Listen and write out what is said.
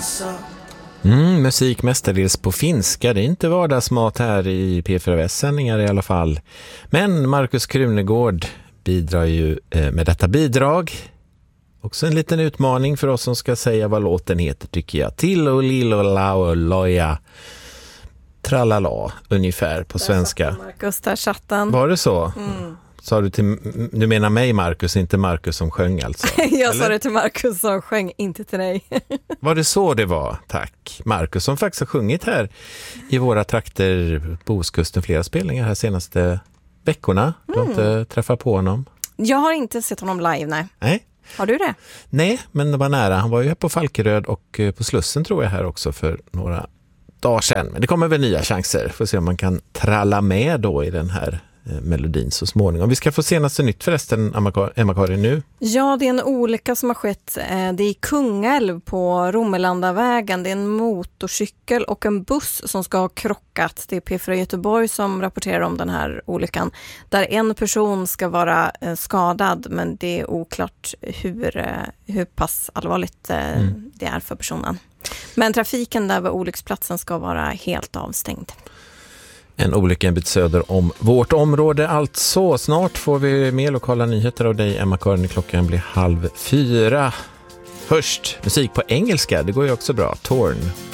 Musik mestadels på finska. Det är inte vardagsmat här i P4S-sändningar i alla fall. Men Markus Krunegård bidrar ju med detta bidrag. Också en liten utmaning för oss som ska säga vad låten heter, tycker jag. Till och lilo la och loja. Tralala, ungefär på svenska. Markus, där chatten. Var det så? Sa du till, du menar mig, Markus, inte Markus som sjöng alltså? Jag sa det till Markus som sjöng, inte till dig. Var det så det var? Tack. Markus som faktiskt har sjungit här i våra trakter på Ostkusten flera spelningar här senaste veckorna. Du har inte träffat på honom? Jag har inte sett honom live, nej. Har du det? Nej, men det var nära. Han var ju här på Falkeröd och på Slussen tror jag här också för några dagar sedan. Men det kommer väl nya chanser. Får se om man kan tralla med då i den här melodin så småningom. Vi ska få senaste nytt förresten, Emma-Karin, nu. Ja, det är en olycka som har skett. Det är i Kungälv på Romelandavägen. Det är en motorcykel och en buss som ska ha krockat. Det är P4 Göteborg som rapporterar om den här olyckan. Där en person ska vara skadad, men det är oklart hur pass allvarligt det är för personen. Men trafiken där vid olycksplatsen ska vara helt avstängd. En olycka en bit söder om vårt område. Alltså, snart får vi mer lokala nyheter av dig, Emma-Karin. Klockan blir 3:30. Först musik på engelska, det går ju också bra. Torn.